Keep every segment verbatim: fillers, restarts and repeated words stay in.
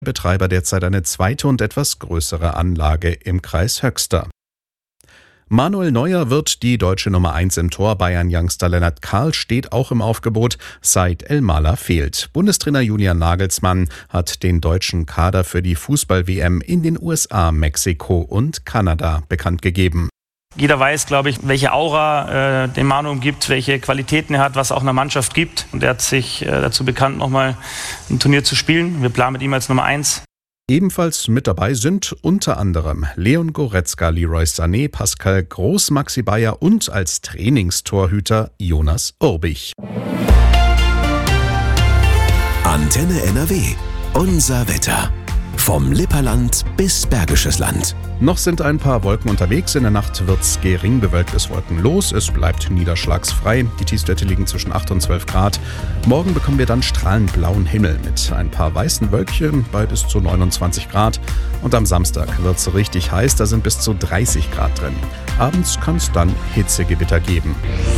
Betreiber derzeit eine zweite und etwas größere Anlage im Kreis Höxter. Manuel Neuer wird die deutsche Nummer eins im Tor. Bayern-Youngster Lennart Karl steht auch im Aufgebot. Said El-Mala fehlt. Bundestrainer Julian Nagelsmann hat den deutschen Kader für die Fußball-W M in den U S A, Mexiko und Kanada bekannt gegeben. Jeder weiß, glaube ich, welche Aura äh, dem Manu gibt, welche Qualitäten er hat, was auch einer Mannschaft gibt. Und er hat sich äh, dazu bekannt, nochmal ein Turnier zu spielen. Wir planen mit ihm als Nummer eins. Ebenfalls mit dabei sind unter anderem Leon Goretzka, Leroy Sané, Pascal Groß, Maxi Bayer und als Trainingstorhüter Jonas Urbich. Antenne N R W. Unser Wetter. Vom Lipperland bis Bergisches Land. Noch sind ein paar Wolken unterwegs. In der Nacht wird's gering bewölkt bis wolkenlos. Es bleibt niederschlagsfrei. Die Tiefstwerte liegen zwischen acht und zwölf Grad. Morgen bekommen wir dann strahlend blauen Himmel mit ein paar weißen Wölkchen bei bis zu neunundzwanzig Grad. Und am Samstag wird's richtig heiß. Da sind bis zu dreißig Grad drin. Abends kann es dann Hitzegewitter geben.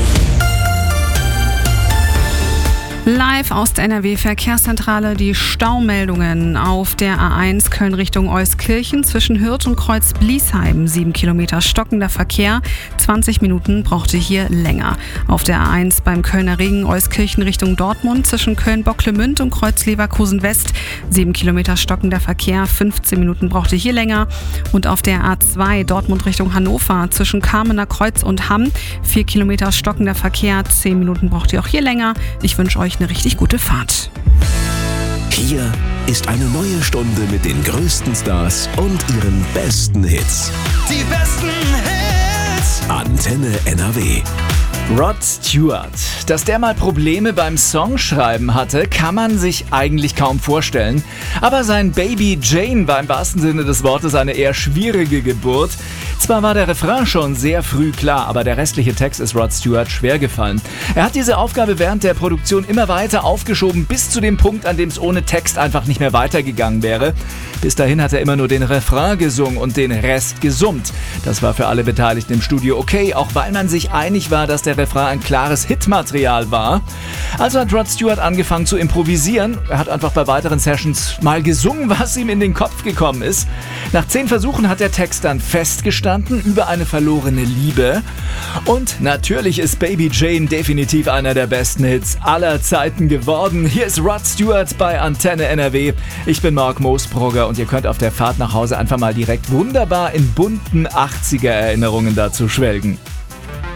Live aus der N R W-Verkehrszentrale die Staumeldungen auf der A eins Köln Richtung Euskirchen zwischen Hürth und Kreuz-Bliesheim. Sieben Kilometer stockender Verkehr, zwanzig Minuten brauchte hier länger. Auf der A eins beim Kölner Ring Euskirchen Richtung Dortmund zwischen Köln-Bocklemünd und Kreuz-Leverkusen West. Sieben Kilometer stockender Verkehr, fünfzehn Minuten brauchte hier länger. Und auf der A zwei Dortmund Richtung Hannover zwischen Kamener Kreuz und Hamm. Vier Kilometer stockender Verkehr, zehn Minuten braucht ihr auch hier länger. Ich wünsche euch eine richtig gute Fahrt. Hier ist eine neue Stunde mit den größten Stars und ihren besten Hits. Die besten Hits. Antenne N R W. Rod Stewart. Dass der mal Probleme beim Songschreiben hatte, kann man sich eigentlich kaum vorstellen. Aber sein Baby Jane war im wahrsten Sinne des Wortes eine eher schwierige Geburt. Zwar war der Refrain schon sehr früh klar, aber der restliche Text ist Rod Stewart schwer gefallen. Er hat diese Aufgabe während der Produktion immer weiter aufgeschoben, bis zu dem Punkt, an dem es ohne Text einfach nicht mehr weitergegangen wäre. Bis dahin hat er immer nur den Refrain gesungen und den Rest gesummt. Das war für alle Beteiligten im Studio okay, auch weil man sich einig war, dass der Refrain ein klares Hitmaterial war. Also hat Rod Stewart angefangen zu improvisieren. Er hat einfach bei weiteren Sessions mal gesungen, was ihm in den Kopf gekommen ist. Nach zehn Versuchen hat der Text dann festgestanden über eine verlorene Liebe. Und natürlich ist Baby Jane definitiv einer der besten Hits aller Zeiten geworden. Hier ist Rod Stewart bei Antenne N R W. Ich bin Marc Moosbrugger und ihr könnt auf der Fahrt nach Hause einfach mal direkt wunderbar in bunten achtziger-Erinnerungen dazu schwelgen.